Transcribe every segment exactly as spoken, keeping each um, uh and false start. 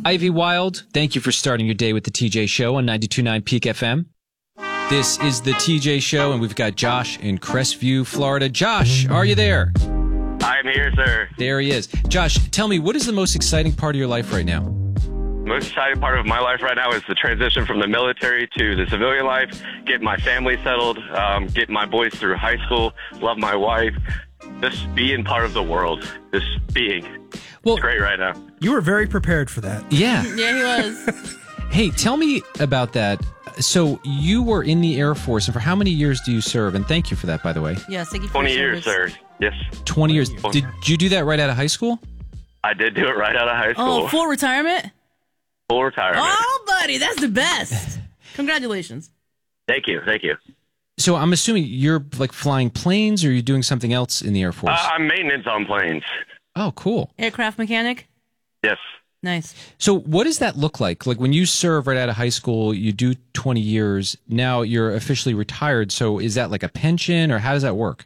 Ivy Wild, thank you for starting your day with the T J Show on ninety-two point nine Peak F M. This is the T J Show, and we've got Josh in Crestview, Florida. Josh, are you there? I'm here, sir. There he is. Josh, tell me, what is the most exciting part of your life right now? The most exciting part of my life right now is the transition from the military to the civilian life, getting my family settled, um, getting my boys through high school, love my wife, just being part of the world, just being. Well, it's great right now. You were very prepared for that. Yeah. Yeah, he was. Hey, tell me about that. So you were in the Air Force, and for how many years do you serve? And thank you for that, by the way. Yes, thank you for twenty your years, service. sir. Yes. twenty years. Did you do that right out of high school? I did do it right out of high school. Oh, full retirement? Full retirement. Oh, buddy, that's the best. Congratulations. Thank you. Thank you. So I'm assuming you're like flying planes, or you're doing something else in the Air Force? Uh, I'm maintenance on planes. Oh, cool. Aircraft mechanic? Yes. Nice. So what does that look like? Like when you serve right out of high school, you do twenty years. Now you're officially retired. So is that like a pension, or how does that work?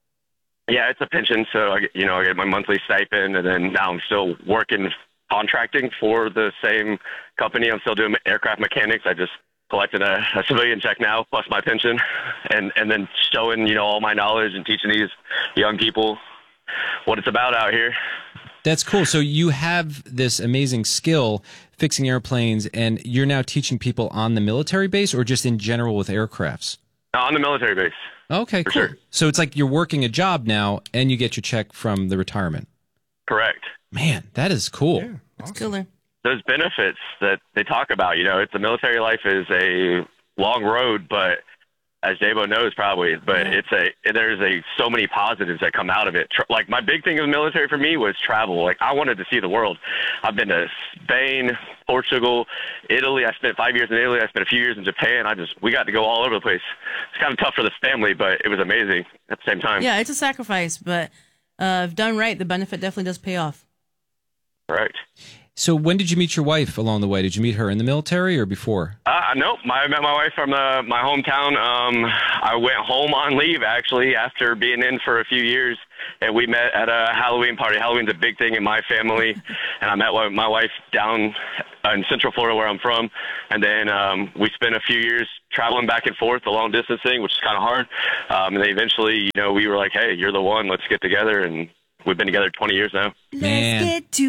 Yeah, it's a pension. So, I get, you know, I get my monthly stipend, and then now I'm still working contracting for the same company. I'm still doing aircraft mechanics. I just collected a, a civilian check now, plus my pension, and, and then showing, you know, all my knowledge and teaching these young people what it's about out here. That's cool. So you have this amazing skill fixing airplanes, and you're now teaching people on the military base, or just in general with aircrafts? On the military base. Okay, For cool. sure. So it's like you're working a job now, and you get your check from the retirement. Correct. Man, that is cool. Yeah, It's awesome. cooler. Those benefits that they talk about, you know, it's the military life is a long road, but as Dabo knows probably, but Yeah. it's a, there's a, so many positives that come out of it. Tr- Like my big thing in the military for me was travel. Like I wanted to see the world. I've been to Spain, Portugal, Italy. I spent five years in Italy. I spent a few years in Japan. I just, we got to go all over the place. It's kind of tough for the family, but it was amazing at the same time. Yeah, it's a sacrifice, but uh, if done right, the benefit definitely does pay off. Correct. So when did you meet your wife along the way? Did you meet her in the military or before? Uh, nope. I met my wife from uh, my hometown. Um, I went home on leave, actually, after being in for a few years, and we met at a Halloween party. Halloween's a big thing in my family, and I met my wife down in Central Florida, where I'm from, and then um, we spent a few years traveling back and forth, the long distance thing, which is kind of hard, um, and then eventually, you know, we were like, hey, you're the one, let's get together, and we've been together twenty years now. Man. Let's get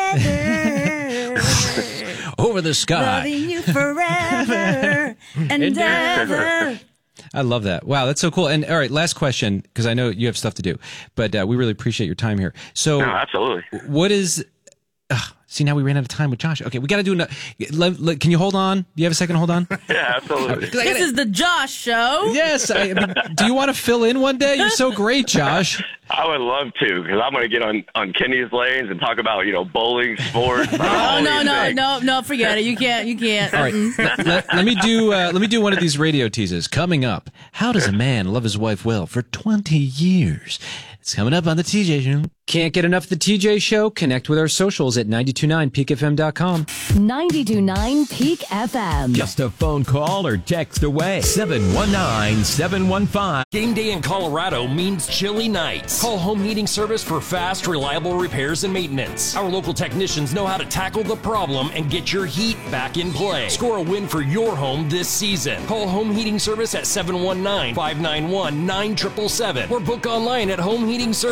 together. Over the sky. Loving you forever and ever. I love that. Wow, that's so cool. And all right, last question, because I know you have stuff to do, but uh, we really appreciate your time here. So No, absolutely. what is... Ugh, see, now we ran out of time with Josh. Okay, we got to do another... Let, let, can you hold on? Do you have a second to hold on? Yeah, absolutely. This is the Josh Show. Yes. I, I mean, do you want to fill in one day? You're so great, Josh. I would love to, because I'm going to get on, on Kenny's lanes and talk about, you know, bowling, sports. Oh, no, no, no, no, forget it. You can't, you can't. All right, let, let- let me do uh, let me do one of these radio teases. Coming up, how does a man love his wife well for twenty years? It's coming up on the T J Show. Can't get enough of the T J Show? Connect with our socials at nine two nine peak f m dot com. ninety-two point nine Peak F M. Just a phone call or text away. seven one nine, seven one five. Game day in Colorado means chilly nights. Call Home Heating Service for fast, reliable repairs and maintenance. Our local technicians know how to tackle the problem and get your heat back in play. Score a win for your home this season. Call Home Heating Service at seven one nine, five nine one, nine seven seven seven or book online at Home Heating Service.